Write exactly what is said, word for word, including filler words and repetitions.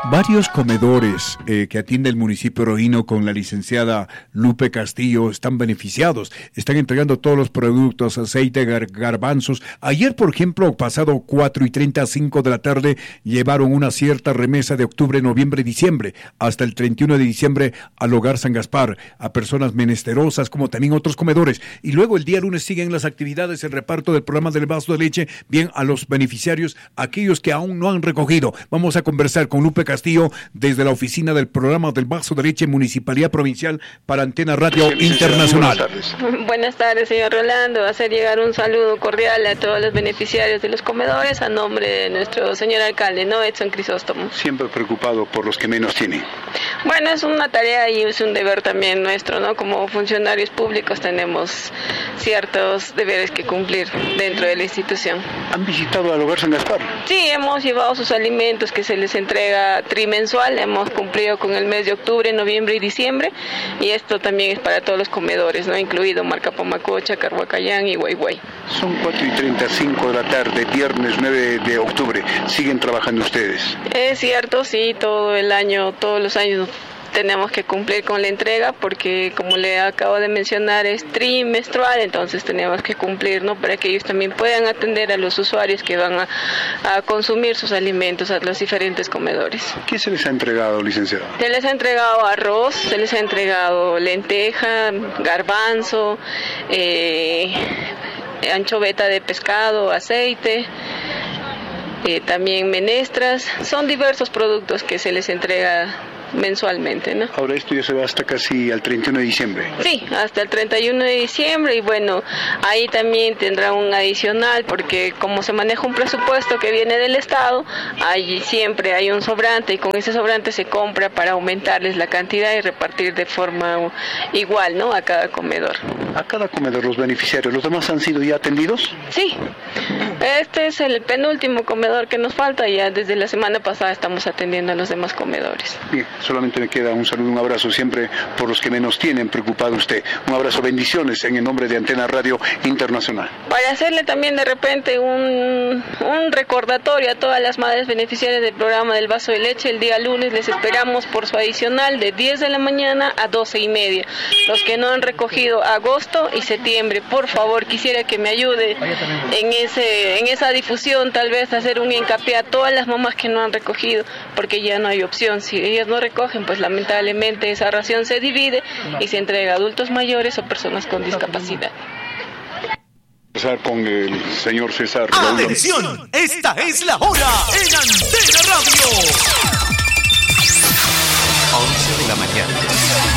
Varios comedores eh, que atiende el municipio Roino con la licenciada Lupe Castillo están beneficiados, están entregando todos los productos, aceite, gar- garbanzos. Ayer, por ejemplo, pasado cuatro y treinta, cinco de la tarde, llevaron una cierta remesa de octubre, noviembre y diciembre, hasta el treinta y uno de diciembre al Hogar San Gaspar, a personas menesterosas, como también otros comedores. Y luego el día lunes siguen las actividades, el reparto del programa del vaso de leche, bien a los beneficiarios, aquellos que aún no han recogido. Vamos a conversar con Lupe Castillo desde la oficina del programa del vaso de leche, Municipalidad Provincial, para Antena Radio sí, Internacional. Buenas tardes. Buenas tardes, señor Rolando. Hacer llegar un saludo cordial a todos los beneficiarios de los comedores a nombre de nuestro señor alcalde, ¿no? Edson Crisóstomo. Siempre preocupado por los que menos tienen. Bueno, es una tarea y es un deber también nuestro, ¿no? Como funcionarios públicos tenemos ciertos deberes que cumplir dentro de la institución. ¿Han visitado al Hogar San Gaspar? Sí, hemos llevado sus alimentos que se les entrega trimensual. Hemos cumplido con el mes de octubre, noviembre y diciembre, y esto también es para todos los comedores, ¿no? Incluido Marcapamacocha, Carhuacayán y Guayguay. Son cuatro y treinta y cinco de la tarde, viernes nueve de octubre. ¿Siguen trabajando ustedes? Es cierto, sí, todo el año, todos los años tenemos que cumplir con la entrega porque, como le acabo de mencionar, es trimestral, entonces tenemos que cumplir, ¿no? Para que ellos también puedan atender a los usuarios que van a, a consumir sus alimentos a los diferentes comedores. ¿Qué se les ha entregado, licenciado? Se les ha entregado arroz, se les ha entregado lenteja, garbanzo, eh, anchoveta de pescado, aceite, eh, también menestras. Son diversos productos que se les entrega mensualmente, ¿no? Ahora esto ya se va hasta casi al treinta y uno de diciembre. Sí, hasta el treinta y uno de diciembre, y bueno, ahí también tendrá un adicional porque como se maneja un presupuesto que viene del Estado, ahí siempre hay un sobrante y con ese sobrante se compra para aumentarles la cantidad y repartir de forma igual, ¿no? A cada comedor. A cada comedor los beneficiarios, ¿los demás han sido ya atendidos? Sí, este es el penúltimo comedor que nos falta, ya desde la semana pasada estamos atendiendo a los demás comedores. Bien. Solamente me queda un saludo, un abrazo siempre por los que menos tienen, preocupado usted. Un abrazo, bendiciones en el nombre de Antena Radio Internacional. Para hacerle también de repente un, un recordatorio a todas las madres beneficiarias del programa del vaso de leche, el día lunes les esperamos por su adicional de diez de la mañana a doce y media. Los que no han recogido agosto y septiembre, por favor, quisiera que me ayude en, ese, en esa difusión, tal vez hacer un hincapié a todas las mamás que no han recogido, porque ya no hay opción. Si ellas no recogen, pues lamentablemente esa ración se divide y se entrega a adultos mayores o personas con discapacidad. Con el señor César. ¡Atención! Esta es la hora en Antena Radio. once de la mañana.